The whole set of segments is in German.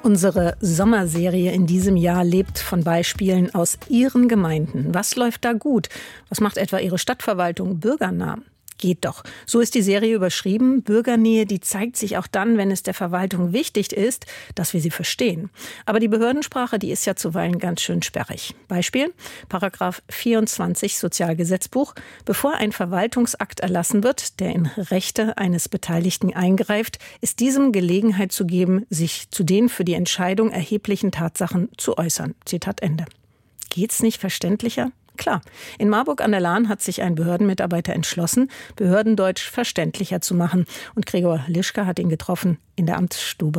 Unsere Sommerserie in diesem Jahr lebt von Beispielen aus Ihren Gemeinden. Was läuft da gut? Was macht etwa Ihre Stadtverwaltung bürgernah? Geht doch. So ist die Serie überschrieben. Bürgernähe, die zeigt sich auch dann, wenn es der Verwaltung wichtig ist, dass wir sie verstehen. Aber die Behördensprache, die ist ja zuweilen ganz schön sperrig. Beispiel: Paragraph 24 Sozialgesetzbuch. Bevor ein Verwaltungsakt erlassen wird, der in Rechte eines Beteiligten eingreift, ist diesem Gelegenheit zu geben, sich zu den für die Entscheidung erheblichen Tatsachen zu äußern. Zitat Ende. Geht's nicht verständlicher? Klar, in Marburg an der Lahn hat sich ein Behördenmitarbeiter entschlossen, Behördendeutsch verständlicher zu machen. Und Gregor Lischka hat ihn getroffen in der Amtsstube.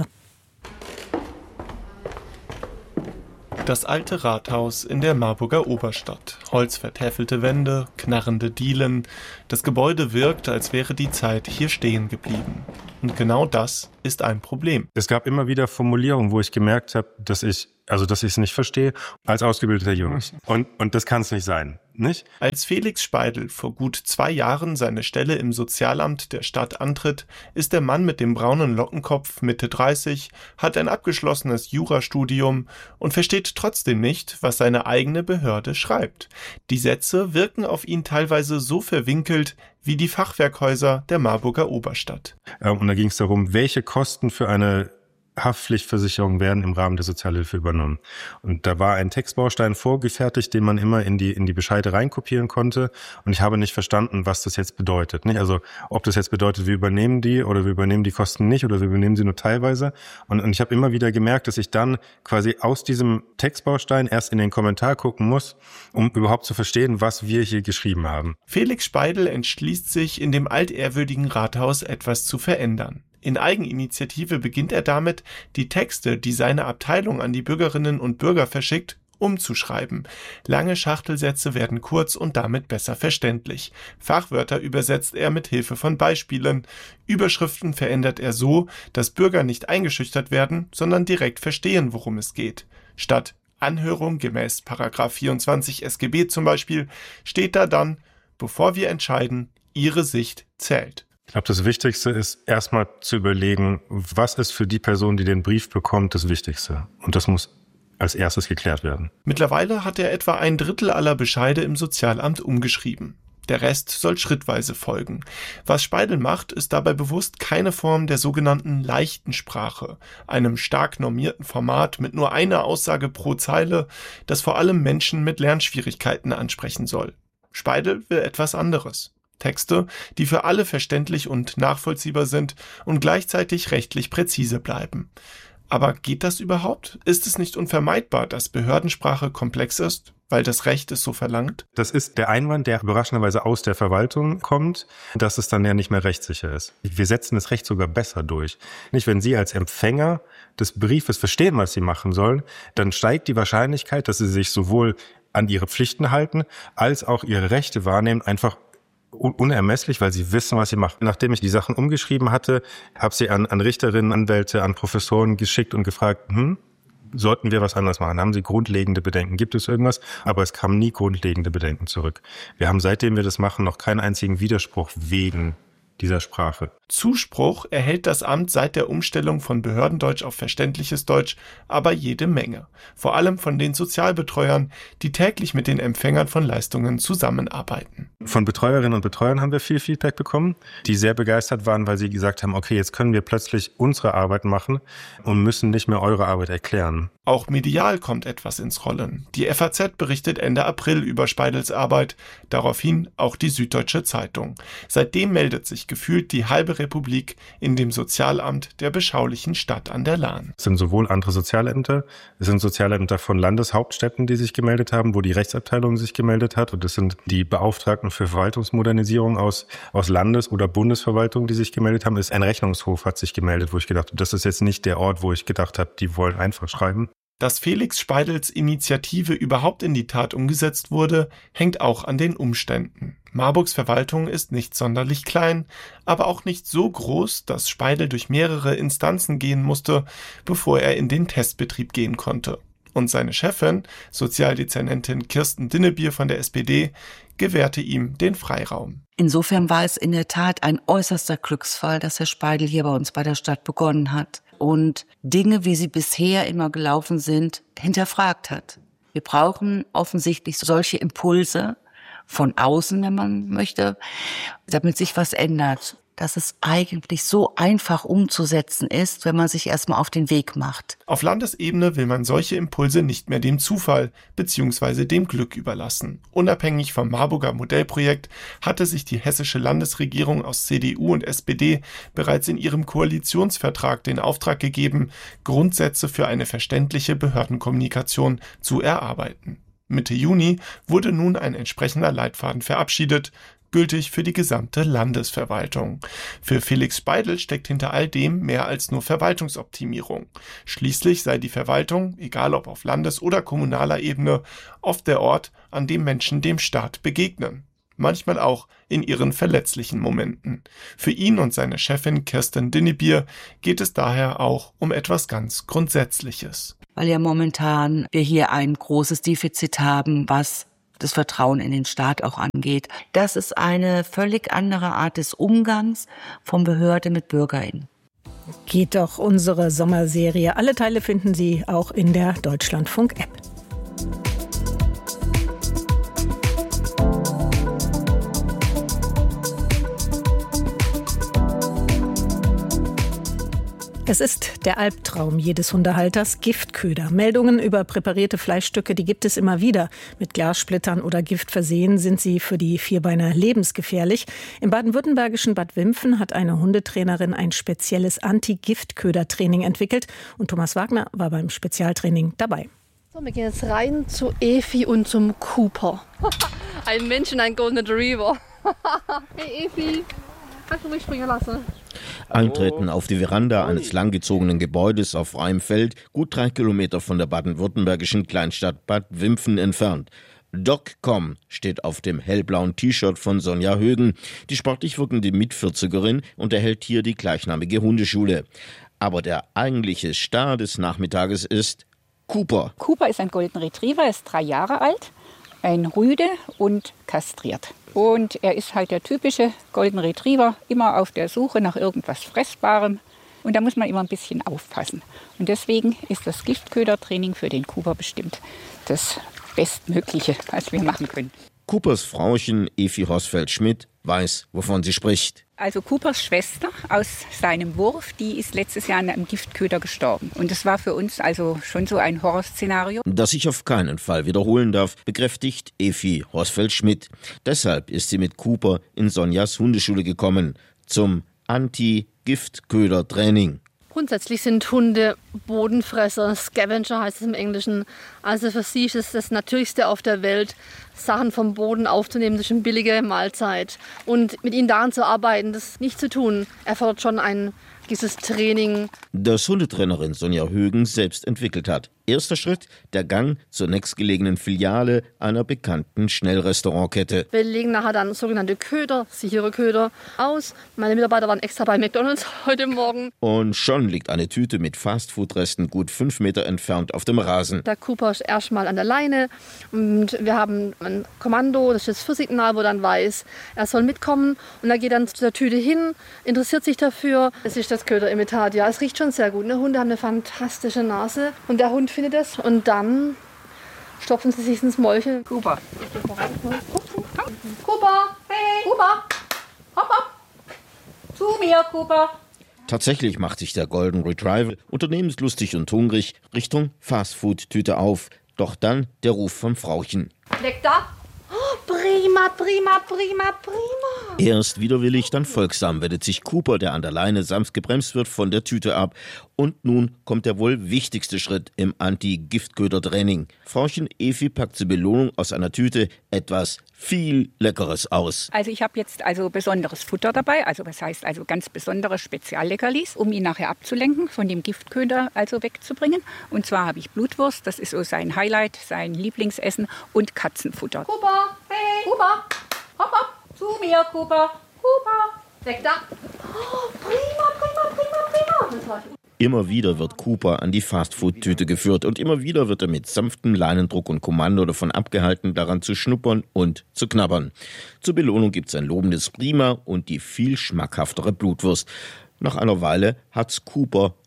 Das alte Rathaus in der Marburger Oberstadt. Holzvertäfelte Wände, knarrende Dielen. Das Gebäude wirkt, als wäre die Zeit hier stehen geblieben. Und genau das ist ein Problem. Es gab immer wieder Formulierungen, wo ich gemerkt habe, dass ich es nicht verstehe, als ausgebildeter Junge. Und das kann es nicht sein, nicht? Als Felix Speidel vor gut 2 Jahren seine Stelle im Sozialamt der Stadt antritt, ist der Mann mit dem braunen Lockenkopf Mitte 30, hat ein abgeschlossenes Jurastudium und versteht trotzdem nicht, was seine eigene Behörde schreibt. Die Sätze wirken auf ihn teilweise so verwinkelt wie die Fachwerkhäuser der Marburger Oberstadt. Und da ging es darum, welche Kosten für eine Haftpflichtversicherung werden im Rahmen der Sozialhilfe übernommen. Und da war ein Textbaustein vorgefertigt, den man immer in die Bescheide reinkopieren konnte. Und ich habe nicht verstanden, was das jetzt bedeutet. Nicht? Also ob das jetzt bedeutet, wir übernehmen die oder wir übernehmen die Kosten nicht oder wir übernehmen sie nur teilweise. Und ich habe immer wieder gemerkt, dass ich dann quasi aus diesem Textbaustein erst in den Kommentar gucken muss, um überhaupt zu verstehen, was wir hier geschrieben haben. Felix Speidel entschließt sich, in dem altehrwürdigen Rathaus etwas zu verändern. In Eigeninitiative beginnt er damit, die Texte, die seine Abteilung an die Bürgerinnen und Bürger verschickt, umzuschreiben. Lange Schachtelsätze werden kurz und damit besser verständlich. Fachwörter übersetzt er mit Hilfe von Beispielen. Überschriften verändert er so, dass Bürger nicht eingeschüchtert werden, sondern direkt verstehen, worum es geht. Statt Anhörung gemäß Paragraph 24 SGB zum Beispiel, steht da dann: Bevor wir entscheiden, Ihre Sicht zählt. Ich glaube, das Wichtigste ist erstmal zu überlegen, was ist für die Person, die den Brief bekommt, das Wichtigste. Und das muss als erstes geklärt werden. Mittlerweile hat er etwa 1/3 aller Bescheide im Sozialamt umgeschrieben. Der Rest soll schrittweise folgen. Was Speidel macht, ist dabei bewusst keine Form der sogenannten leichten Sprache, einem stark normierten Format mit nur einer Aussage pro Zeile, das vor allem Menschen mit Lernschwierigkeiten ansprechen soll. Speidel will etwas anderes. Texte, die für alle verständlich und nachvollziehbar sind und gleichzeitig rechtlich präzise bleiben. Aber geht das überhaupt? Ist es nicht unvermeidbar, dass Behördensprache komplex ist, weil das Recht es so verlangt? Das ist der Einwand, der überraschenderweise aus der Verwaltung kommt, dass es dann ja nicht mehr rechtssicher ist. Wir setzen das Recht sogar besser durch. Nicht, wenn Sie als Empfänger des Briefes verstehen, was Sie machen sollen, dann steigt die Wahrscheinlichkeit, dass Sie sich sowohl an Ihre Pflichten halten, als auch Ihre Rechte wahrnehmen, einfach unermesslich, weil sie wissen, was sie machen. Nachdem ich die Sachen umgeschrieben hatte, habe sie an Richterinnen, Anwälte, an Professoren geschickt und gefragt, sollten wir was anderes machen? Haben sie grundlegende Bedenken? Gibt es irgendwas? Aber es kamen nie grundlegende Bedenken zurück. Wir haben, seitdem wir das machen, noch keinen einzigen Widerspruch wegen dieser Sprache. Zuspruch erhält das Amt seit der Umstellung von Behördendeutsch auf verständliches Deutsch aber jede Menge. Vor allem von den Sozialbetreuern, die täglich mit den Empfängern von Leistungen zusammenarbeiten. Von Betreuerinnen und Betreuern haben wir viel Feedback bekommen, die sehr begeistert waren, weil sie gesagt haben, okay, jetzt können wir plötzlich unsere Arbeit machen und müssen nicht mehr eure Arbeit erklären. Auch medial kommt etwas ins Rollen. Die FAZ berichtet Ende April über Speidels Arbeit, daraufhin auch die Süddeutsche Zeitung. Seitdem meldet sich gefühlt die halbe Republik in dem Sozialamt der beschaulichen Stadt an der Lahn. Es sind sowohl andere Sozialämter, es sind Sozialämter von Landeshauptstädten, die sich gemeldet haben, wo die Rechtsabteilung sich gemeldet hat, und es sind die Beauftragten für Verwaltungsmodernisierung aus Landes- oder Bundesverwaltung, die sich gemeldet haben. Ein Rechnungshof hat sich gemeldet, wo ich gedacht habe, das ist jetzt nicht der Ort, wo ich gedacht habe, die wollen einfach schreiben. Dass Felix Speidels Initiative überhaupt in die Tat umgesetzt wurde, hängt auch an den Umständen. Marburgs Verwaltung ist nicht sonderlich klein, aber auch nicht so groß, dass Speidel durch mehrere Instanzen gehen musste, bevor er in den Testbetrieb gehen konnte. Und seine Chefin, Sozialdezernentin Kirsten Dinnebier von der SPD, gewährte ihm den Freiraum. Insofern war es in der Tat ein äußerster Glücksfall, dass Herr Speidel hier bei uns bei der Stadt begonnen hat. und Dinge, wie sie bisher immer gelaufen sind, hinterfragt hat. Wir brauchen offensichtlich solche Impulse von außen, wenn man möchte, damit sich was ändert. Dass es eigentlich so einfach umzusetzen ist, wenn man sich erstmal auf den Weg macht. Auf Landesebene will man solche Impulse nicht mehr dem Zufall bzw. dem Glück überlassen. Unabhängig vom Marburger Modellprojekt hatte sich die hessische Landesregierung aus CDU und SPD bereits in ihrem Koalitionsvertrag den Auftrag gegeben, Grundsätze für eine verständliche Behördenkommunikation zu erarbeiten. Mitte Juni wurde nun ein entsprechender Leitfaden verabschiedet, gültig für die gesamte Landesverwaltung. Für Felix Speidel steckt hinter all dem mehr als nur Verwaltungsoptimierung. Schließlich sei die Verwaltung, egal ob auf Landes- oder kommunaler Ebene, oft der Ort, an dem Menschen dem Staat begegnen. Manchmal auch in ihren verletzlichen Momenten. Für ihn und seine Chefin Kirsten Dinnebier geht es daher auch um etwas ganz Grundsätzliches. Weil ja momentan wir hier ein großes Defizit haben, was das Vertrauen in den Staat auch angeht. Das ist eine völlig andere Art des Umgangs von Behörde mit BürgerInnen. Geht doch unsere Sommerserie. Alle Teile finden Sie auch in der Deutschlandfunk-App. Es ist der Albtraum jedes Hundehalters, Giftköder. Meldungen über präparierte Fleischstücke, die gibt es immer wieder. Mit Glassplittern oder Gift versehen sind sie für die Vierbeiner lebensgefährlich. Im baden-württembergischen Bad Wimpfen hat eine Hundetrainerin ein spezielles Anti-Giftköder-Training entwickelt. Und Thomas Wagner war beim Spezialtraining dabei. So, wir gehen jetzt rein zu Efi und zum Cooper. Ein Mensch und ein Golden Retriever. Hey Efi, kannst du mich springen lassen? Eintreten auf die Veranda eines langgezogenen Gebäudes auf freiem Feld, gut 3 Kilometer von der baden-württembergischen Kleinstadt Bad Wimpfen entfernt. DocCom steht auf dem hellblauen T-Shirt von Sonja Högen. Die sportlich wirkende Mit-40erin unterhält hier die gleichnamige Hundeschule. Aber der eigentliche Star des Nachmittages ist Cooper. Cooper ist ein Golden Retriever, ist 3 Jahre alt, ein Rüde und kastriert. Und er ist halt der typische Golden Retriever, immer auf der Suche nach irgendwas Fressbarem. Und da muss man immer ein bisschen aufpassen. Und deswegen ist das Giftködertraining für den Cooper bestimmt das Bestmögliche, was wir machen können. Coopers Frauchen Efi Hosfeld-Schmidt weiß, wovon sie spricht. Also Coopers Schwester aus seinem Wurf, die ist letztes Jahr an einem Giftköder gestorben. Und das war für uns also schon so ein Horrorszenario. Das sich auf keinen Fall wiederholen darf, bekräftigt Efi Hosfeld-Schmidt. Deshalb ist sie mit Cooper in Sonjas Hundeschule gekommen, zum Anti-Giftköder-Training. Grundsätzlich sind Hunde Bodenfresser, Scavenger heißt es im Englischen. Also für sie ist es das Natürlichste auf der Welt, Sachen vom Boden aufzunehmen durch eine billige Mahlzeit. Und mit ihnen daran zu arbeiten, das nicht zu tun, erfordert schon ein gewisses Training. Das Hundetrainerin Sonja Högen selbst entwickelt hat. Erster Schritt, der Gang zur nächstgelegenen Filiale einer bekannten Schnellrestaurantkette. Wir legen nachher dann sogenannte Köder, sichere Köder aus. Meine Mitarbeiter waren extra bei McDonald's heute Morgen. Und schon liegt eine Tüte mit Fastfood-Resten gut 5 Meter entfernt auf dem Rasen. Der Cooper ist erstmal an der Leine und wir haben ein Kommando, das ist das Führsignal, wo dann weiß, er soll mitkommen. Und er geht dann zu der Tüte hin, interessiert sich dafür. Es ist das Köderimitat, ja, es riecht schon sehr gut. Ne? Hunde haben eine fantastische Nase und der Hund findet es und dann stopfen sie sich ins Mäulchen. Cooper. Cooper, hey, Cooper, hopp, hopp. Zu mir, Cooper. Tatsächlich macht sich der Golden Retriever unternehmenslustig und hungrig Richtung Fastfood-Tüte auf. Doch dann der Ruf vom Frauchen. Weg da. Oh, prima, prima, prima, prima. Erst widerwillig, dann folgsam wendet sich Cooper, der an der Leine sanft gebremst wird, von der Tüte ab. Und nun kommt der wohl wichtigste Schritt im Anti-Giftköder-Training. Frauchen Efi packt zur Belohnung aus einer Tüte etwas viel Leckeres aus. Also ich habe jetzt also besonderes Futter dabei, also was heißt also ganz besondere Spezialleckerlis, um ihn nachher abzulenken, von dem Giftköder also wegzubringen. Und zwar habe ich Blutwurst, das ist so sein Highlight, sein Lieblingsessen, und Katzenfutter. Cooper, hey, Cooper, hopp, hopp. Zu mir, Cooper. Cooper, weg da. Oh, prima, prima, prima, prima. Immer wieder wird Cooper an die Fastfood-Tüte geführt und immer wieder wird er mit sanftem Leinendruck und Kommando davon abgehalten, daran zu schnuppern und zu knabbern. Zur Belohnung gibt's ein lobendes Prima und die viel schmackhaftere Blutwurst. Nach einer Weile hat's Cooper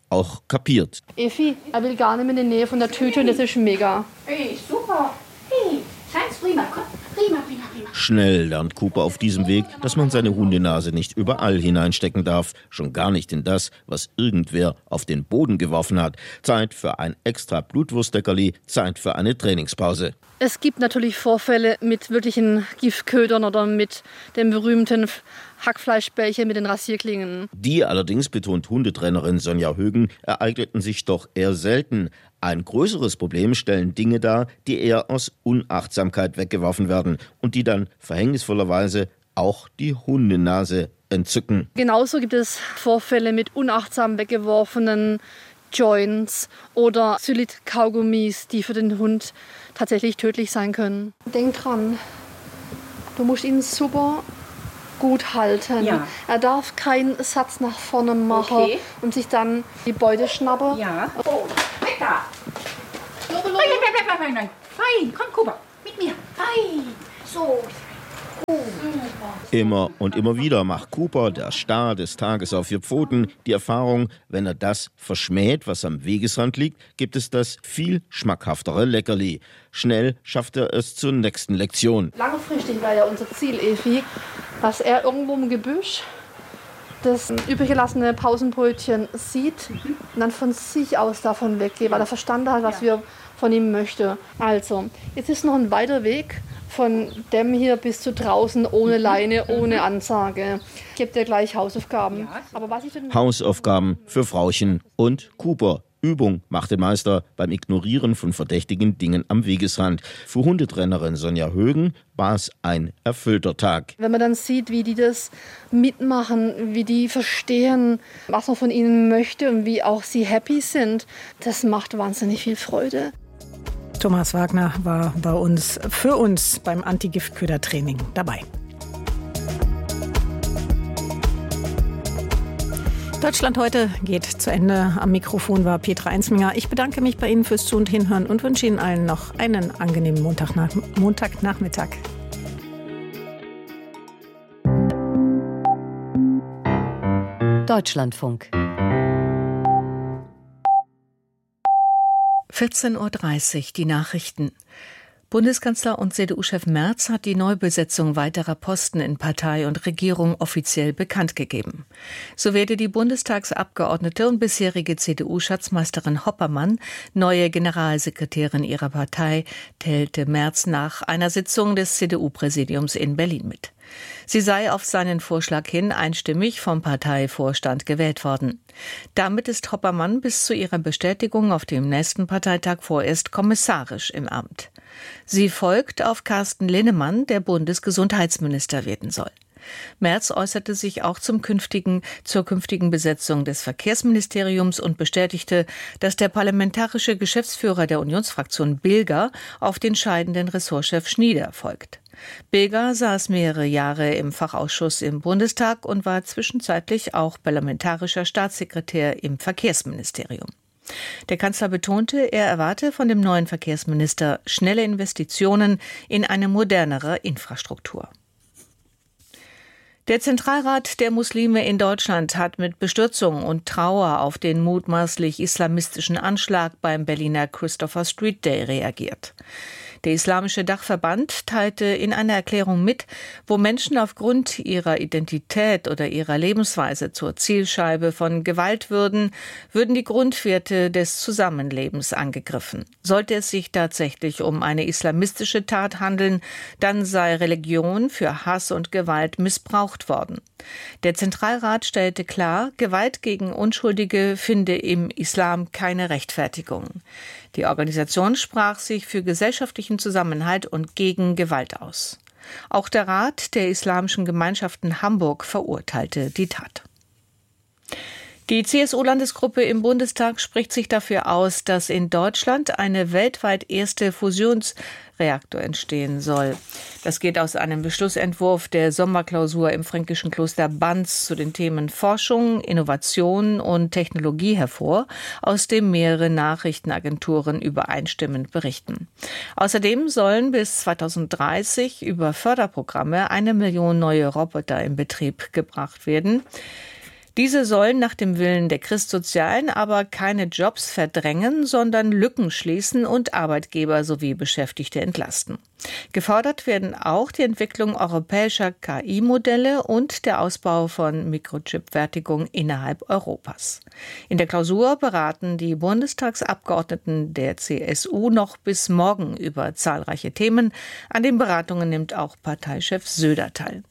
auch kapiert. Effi, er will gar nicht mehr in die Nähe von der Tüte und das ist mega. Hey, super. Hey, ganz prima. Komm, prima. Schnell lernt Cooper auf diesem Weg, dass man seine Hundenase nicht überall hineinstecken darf, schon gar nicht in das, was irgendwer auf den Boden geworfen hat. Zeit für ein extra Blutwurstleckerli, Zeit für eine Trainingspause. Es gibt natürlich Vorfälle mit wirklichen Giftködern oder mit dem berühmten Hackfleischbällchen mit den Rasierklingen. Die allerdings, betont Hundetrainerin Sonja Högen, ereigneten sich doch eher selten. Ein größeres Problem stellen Dinge dar, die eher aus Unachtsamkeit weggeworfen werden und die dann verhängnisvollerweise auch die Hundenase entzücken. Genauso gibt es Vorfälle mit unachtsam weggeworfenen Joints oder Xylit-Kaugummis, die für den Hund tatsächlich tödlich sein können. Denk dran, du musst ihn super gut halten. Ja. Er darf keinen Satz nach vorne machen und sich dann die Beute schnappen. Ja. Oh, weg da. Nein. Fein, komm, Cooper, mit mir. Fein. So. Immer und immer wieder macht Cooper, der Star des Tages auf 4 Pfoten, die Erfahrung, wenn er das verschmäht, was am Wegesrand liegt, gibt es das viel schmackhaftere Leckerli. Schnell schafft er es zur nächsten Lektion. Langfristig war ja unser Ziel, Effi, dass er irgendwo im Gebüsch das übrig gelassene Pausenbrötchen sieht und dann von sich aus davon weggeht, weil er verstanden hat, was wir von ihm möchten. Also, jetzt ist noch ein weiter Weg von dem hier bis zu draußen, ohne Leine, ohne Ansage. Ich gebe dir gleich Hausaufgaben. Aber was ich denn Hausaufgaben für Frauchen und Cooper. Übung macht den Meister beim Ignorieren von verdächtigen Dingen am Wegesrand. Für Hundetrainerin Sonja Högen war es ein erfüllter Tag. Wenn man dann sieht, wie die das mitmachen, wie die verstehen, was man von ihnen möchte und wie auch sie happy sind, das macht wahnsinnig viel Freude. Thomas Wagner war für uns beim Anti-Giftköder-Training dabei. Deutschland heute geht zu Ende. Am Mikrofon war Petra Einsminger. Ich bedanke mich bei Ihnen fürs Zu- und Hinhören und wünsche Ihnen allen noch einen angenehmen Montagnachmittag. Deutschlandfunk. 14:30 Uhr, die Nachrichten. Bundeskanzler und CDU-Chef Merz hat die Neubesetzung weiterer Posten in Partei und Regierung offiziell bekannt gegeben. So werde die Bundestagsabgeordnete und bisherige CDU-Schatzmeisterin Hoppermann neue Generalsekretärin ihrer Partei, teilte Merz nach einer Sitzung des CDU-Präsidiums in Berlin mit. Sie sei auf seinen Vorschlag hin einstimmig vom Parteivorstand gewählt worden. Damit ist Hoppermann bis zu ihrer Bestätigung auf dem nächsten Parteitag vorerst kommissarisch im Amt. Sie folgt auf Carsten Linnemann, der Bundesgesundheitsminister werden soll. Merz äußerte sich auch zur künftigen Besetzung des Verkehrsministeriums und bestätigte, dass der parlamentarische Geschäftsführer der Unionsfraktion Bilger auf den scheidenden Ressortchef Schnieder folgt. Bilger saß mehrere Jahre im Fachausschuss im Bundestag und war zwischenzeitlich auch parlamentarischer Staatssekretär im Verkehrsministerium. Der Kanzler betonte, er erwarte von dem neuen Verkehrsminister schnelle Investitionen in eine modernere Infrastruktur. Der Zentralrat der Muslime in Deutschland hat mit Bestürzung und Trauer auf den mutmaßlich islamistischen Anschlag beim Berliner Christopher Street Day reagiert. Der Islamische Dachverband teilte in einer Erklärung mit, wo Menschen aufgrund ihrer Identität oder ihrer Lebensweise zur Zielscheibe von Gewalt würden die Grundwerte des Zusammenlebens angegriffen. Sollte es sich tatsächlich um eine islamistische Tat handeln, dann sei Religion für Hass und Gewalt missbraucht worden. Der Zentralrat stellte klar, Gewalt gegen Unschuldige finde im Islam keine Rechtfertigung. Die Organisation sprach sich für gesellschaftlichen Zusammenhalt und gegen Gewalt aus. Auch der Rat der Islamischen Gemeinschaften Hamburg verurteilte die Tat. Die CSU-Landesgruppe im Bundestag spricht sich dafür aus, dass in Deutschland eine weltweit erste Fusionsreaktor entstehen soll. Das geht aus einem Beschlussentwurf der Sommerklausur im fränkischen Kloster Banz zu den Themen Forschung, Innovation und Technologie hervor, aus dem mehrere Nachrichtenagenturen übereinstimmend berichten. Außerdem sollen bis 2030 über Förderprogramme 1 Million neue Roboter in Betrieb gebracht werden. Diese sollen nach dem Willen der Christsozialen aber keine Jobs verdrängen, sondern Lücken schließen und Arbeitgeber sowie Beschäftigte entlasten. Gefordert werden auch die Entwicklung europäischer KI-Modelle und der Ausbau von Mikrochip-Fertigung innerhalb Europas. In der Klausur beraten die Bundestagsabgeordneten der CSU noch bis morgen über zahlreiche Themen. An den Beratungen nimmt auch Parteichef Söder teil.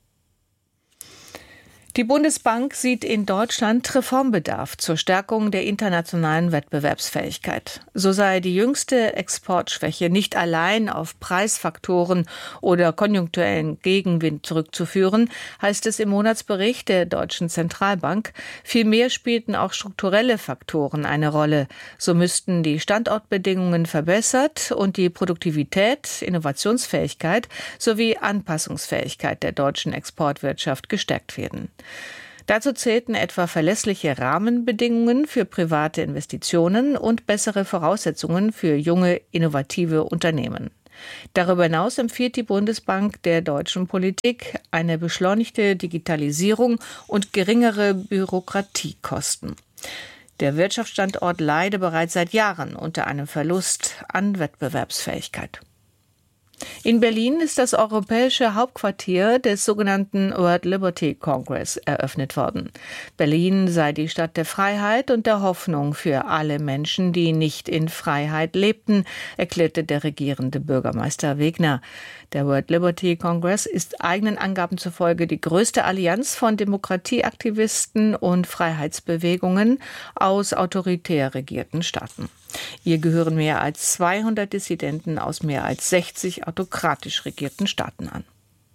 Die Bundesbank sieht in Deutschland Reformbedarf zur Stärkung der internationalen Wettbewerbsfähigkeit. So sei die jüngste Exportschwäche nicht allein auf Preisfaktoren oder konjunkturellen Gegenwind zurückzuführen, heißt es im Monatsbericht der Deutschen Zentralbank. Vielmehr spielten auch strukturelle Faktoren eine Rolle. So müssten die Standortbedingungen verbessert und die Produktivität, Innovationsfähigkeit sowie Anpassungsfähigkeit der deutschen Exportwirtschaft gestärkt werden. Dazu zählten etwa verlässliche Rahmenbedingungen für private Investitionen und bessere Voraussetzungen für junge, innovative Unternehmen. Darüber hinaus empfiehlt die Bundesbank der deutschen Politik eine beschleunigte Digitalisierung und geringere Bürokratiekosten. Der Wirtschaftsstandort leide bereits seit Jahren unter einem Verlust an Wettbewerbsfähigkeit. In Berlin ist das europäische Hauptquartier des sogenannten World Liberty Congress eröffnet worden. Berlin sei die Stadt der Freiheit und der Hoffnung für alle Menschen, die nicht in Freiheit lebten, erklärte der regierende Bürgermeister Wegner. Der World Liberty Congress ist eigenen Angaben zufolge die größte Allianz von Demokratieaktivisten und Freiheitsbewegungen aus autoritär regierten Staaten. Ihr gehören mehr als 200 Dissidenten aus mehr als 60 autokratisch regierten Staaten an.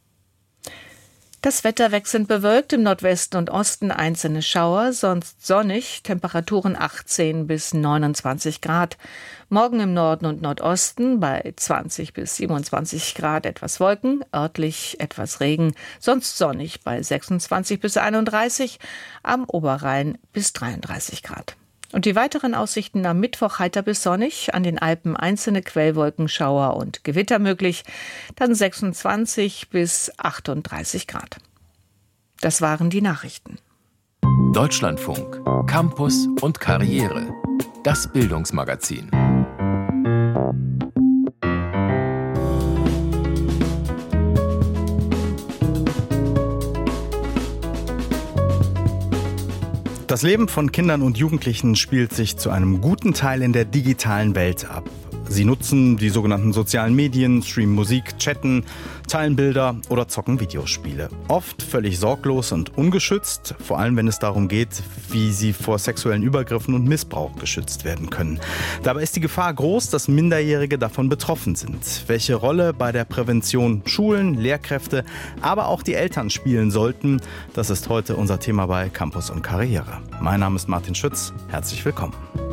Das Wetter wechselnd bewölkt, im Nordwesten und Osten einzelne Schauer, sonst sonnig, Temperaturen 18 bis 29 Grad. Morgen im Norden und Nordosten bei 20 bis 27 Grad etwas Wolken, örtlich etwas Regen, sonst sonnig bei 26 bis 31, am Oberrhein bis 33 Grad. Und die weiteren Aussichten am Mittwoch heiter bis sonnig, an den Alpen einzelne Quellwolkenschauer und Gewitter möglich, dann 26 bis 38 Grad. Das waren die Nachrichten. Deutschlandfunk, Campus und Karriere. Das Bildungsmagazin. Das Leben von Kindern und Jugendlichen spielt sich zu einem guten Teil in der digitalen Welt ab. Sie nutzen die sogenannten sozialen Medien, streamen Musik, chatten, teilen Bilder oder zocken Videospiele. Oft völlig sorglos und ungeschützt, vor allem wenn es darum geht, wie sie vor sexuellen Übergriffen und Missbrauch geschützt werden können. Dabei ist die Gefahr groß, dass Minderjährige davon betroffen sind. Welche Rolle bei der Prävention Schulen, Lehrkräfte, aber auch die Eltern spielen sollten, das ist heute unser Thema bei Campus und Karriere. Mein Name ist Martin Schütz. Herzlich willkommen.